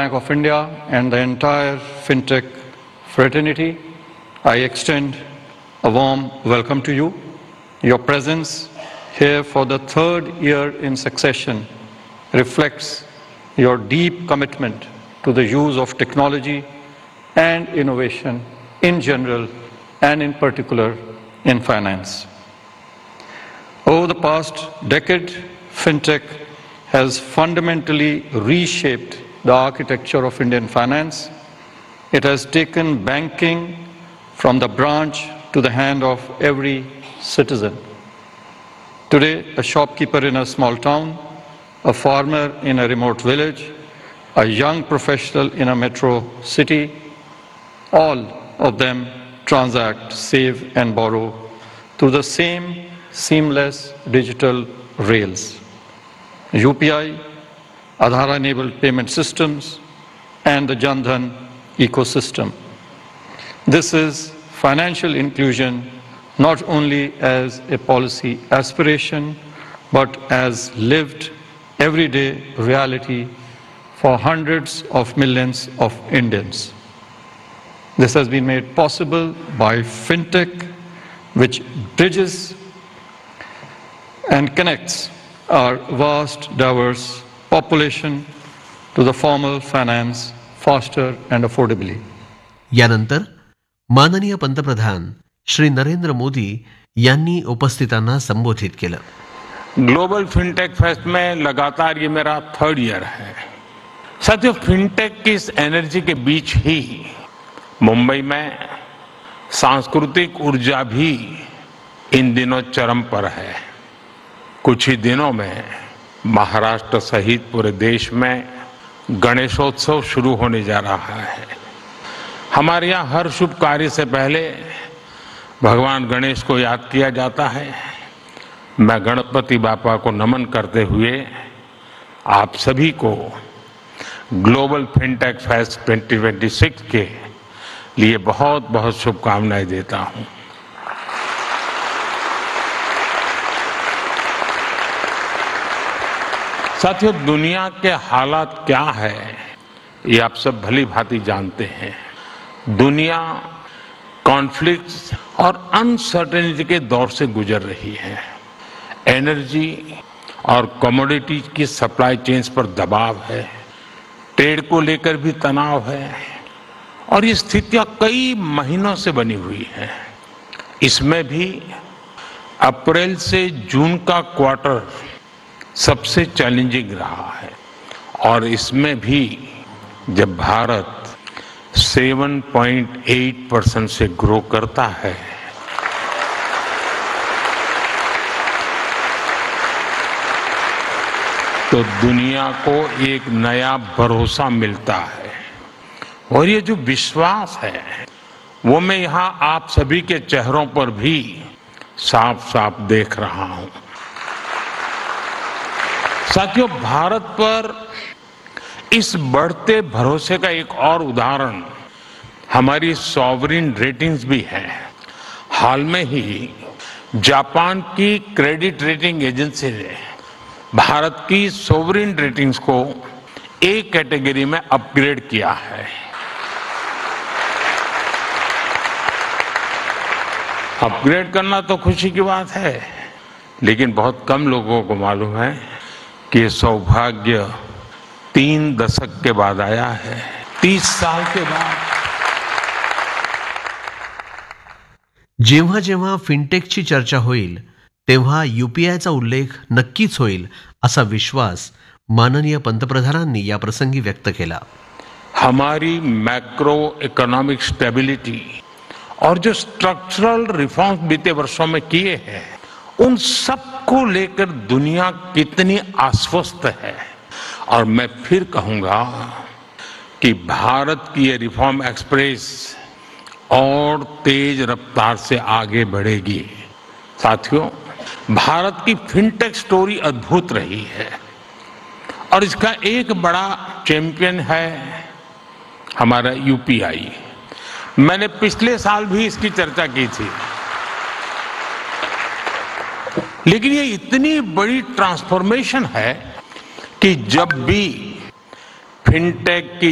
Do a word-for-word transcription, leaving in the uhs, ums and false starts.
Bank of India and the entire FinTech fraternity, I extend a warm welcome to you. Your presence here for the third year in succession reflects your deep commitment to the use of technology and innovation in general and in particular in finance. Over the past decade, FinTech has fundamentally reshaped the architecture of Indian finance. It has taken banking from the branch to the hand of every citizen. Today, a shopkeeper in a small town, a farmer in a remote village, a young professional in a metro city, all of them transact, save and borrow through the same seamless digital rails. U P I, Aadhaar-enabled payment systems, and the Jan Dhan ecosystem. This is financial inclusion not only as a policy aspiration, but as lived everyday reality for hundreds of millions of Indians. This has been made possible by FinTech, which bridges and connects our vast, diverse population to the formal finance faster and affordably. यानंतर माननीय पंतप्रधान श्री नरेंद्र मोदी यांनी उपस्थितांना संबोधित केलं. Global fintech fest में लगातार ये मेरा थर्ड ईयर है. साथियों, फिनटेक की इस एनर्जी के बीच ही मुंबई में सांस्कृतिक ऊर्जा भी इन दिनों चरम पर है. कुछ ही दिनों में महाराष्ट्र सहित पूरे देश में गणेशोत्सव शुरू होने जा रहा है. हमारे यहाँ हर शुभ कार्य से पहले भगवान गणेश को याद किया जाता है. मैं गणपति बापा को नमन करते हुए आप सभी को global fintech fest twenty twenty six के लिए बहुत बहुत शुभकामनाएं देता हूं. साथियों, दुनिया के हालात क्या है ये आप सब भली भांति जानते हैं. दुनिया कॉन्फ्लिक्ट्स और अनसर्टेनिटी के दौर से गुजर रही है. एनर्जी और कमोडिटीज की सप्लाई चेन्स पर दबाव है. ट्रेड को लेकर भी तनाव है और ये स्थितियां कई महीनों से बनी हुई है. इसमें भी अप्रैल से जून का क्वार्टर सबसे चैलेंजिंग रहा है और इसमें भी जब भारत सात पॉइंट आठ परसेंट से ग्रो करता है तो दुनिया को एक नया भरोसा मिलता है. और ये जो विश्वास है वो मैं यहां आप सभी के चेहरों पर भी साफ साफ देख रहा हूं. साथियों, भारत पर इस बढ़ते भरोसे का एक और उदाहरण हमारी सॉवरिन रेटिंग्स भी है. हाल में ही जापान की क्रेडिट रेटिंग एजेंसी ने भारत की सॉवरिन रेटिंग्स को ए कैटेगरी में अपग्रेड किया है. अपग्रेड करना तो खुशी की बात है, लेकिन बहुत कम लोगों को मालूम है कि ये सौभाग्य तीन दशक के बाद आया है. तीस साल के बाद. जेव्हा जेव्हा फिनटेकची चर्चा होईल तेव्हा यूपीआयचा उल्लेख नक्कीच होईल असा विश्वास माननीय पंतप्रधानांनी या प्रसंगी व्यक्त केला. हमारी मैक्रो इकोनॉमिक स्टेबिलिटी और जो स्ट्रक्चरल रिफॉर्म्स बीते वर्षों में किए हैं उन सबको लेकर दुनिया कितनी आश्वस्त है. और मैं फिर कहूंगा कि भारत की ये रिफॉर्म एक्सप्रेस और तेज रफ्तार से आगे बढ़ेगी. साथियों, भारत की फिनटेक स्टोरी अद्भुत रही है और इसका एक बड़ा चैंपियन है हमारा यूपीआई. मैंने पिछले साल भी इसकी चर्चा की थी, लेकिन ये इतनी बड़ी ट्रांसफॉर्मेशन है कि जब भी फिनटेक की